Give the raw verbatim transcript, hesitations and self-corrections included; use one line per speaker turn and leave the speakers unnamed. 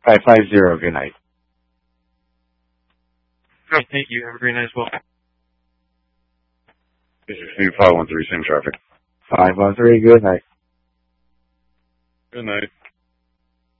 five five zero. Good night.
Great, thank you. Have a great night as well.
This is Steve five one three, same traffic.
five one three. Good night.
Good night.